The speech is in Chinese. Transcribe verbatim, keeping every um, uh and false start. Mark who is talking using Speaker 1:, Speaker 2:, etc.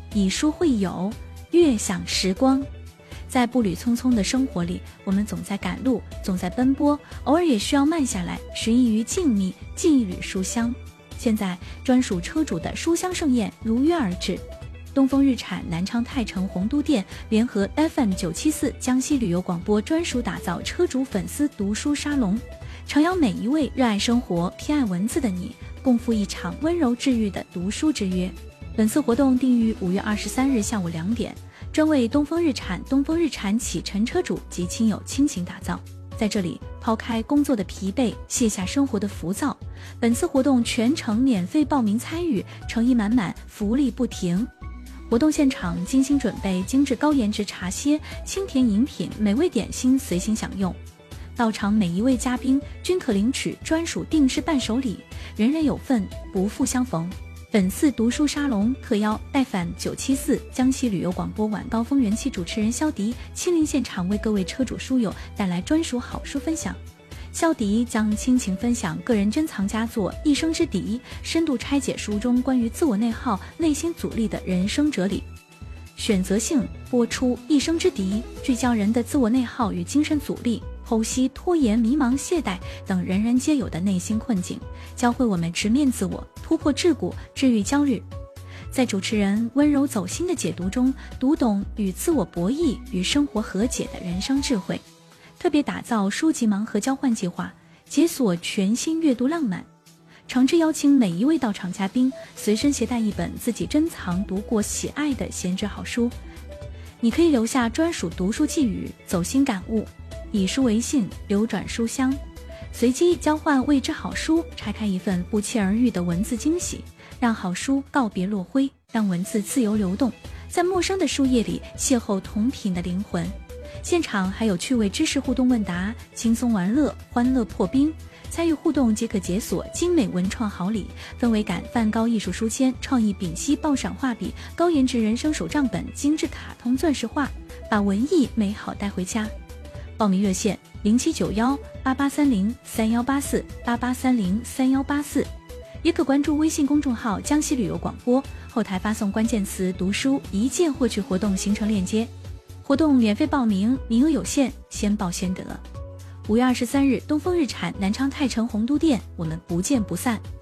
Speaker 1: 以书会友，悦享时光。在步履匆匆的生活里，我们总在赶路，总在奔波，偶尔也需要慢下来，寻意于静谧，进一缕书香。现在专属车主的书香盛宴如约而至，东风日产南昌泰城洪都店联合 F M 九七四 江西旅游广播专属打造车主粉丝读书沙龙，诚邀每一位热爱生活、偏爱文字的你，共赴一场温柔治愈的读书之约。本次活动定于五月二十三日下午两点，专为东风日产、东风日产启辰车主及亲友倾情打造。在这里，抛开工作的疲惫，卸下生活的浮躁。本次活动全程免费报名参与，诚意满满，福利不停。活动现场精心准备精致高颜值茶歇、清甜饮品、美味点心随心享用。到场每一位嘉宾均可领取专属定制伴手礼，人人有份，不负相逢。本次读书沙龙特邀F M 九七四江西旅游广播晚高峰人气主持人肖迪亲临现场，为各位车主书友带来专属好书分享。肖迪将倾情分享个人珍藏佳作《一生之敌》，深度拆解书中关于自我内耗、内心阻力的人生哲理。选择性播出《一生之敌》，聚焦人的自我内耗与精神阻力，剖析拖延、迷茫、懈怠等人人皆有的内心困境，教会我们直面自我，突破桎梏，治愈焦虑。在主持人温柔走心的解读中，读懂与自我博弈与生活和解的人生智慧。特别打造书籍盲盒交换计划，解锁全新阅读浪漫。诚挚邀请每一位到场嘉宾随身携带一本自己珍藏读过喜爱的闲置好书，你可以留下专属读书寄语、走心感悟，以书为信，流转书香，随机交换未知好书，拆开一份不期而遇的文字惊喜，让好书告别落灰，让文字自由流动，在陌生的书页里邂逅同频的灵魂。现场还有趣味知识互动问答，轻松玩乐，欢乐破冰。参与互动即可解锁精美文创好礼，氛围感梵高艺术书签、创意丙烯爆闪画笔、高颜值人生手账本、精致卡通钻石画，把文艺美好带回家。报名热线零七九幺八八三零三幺八四八八三零三幺八四，也可关注微信公众号江西旅游广播，后台发送关键词读书，一键获取活动行程链接。活动免费报名，名额有限，先报先得。五月二十三日，东风日产南昌泰城洪都店，我们不见不散。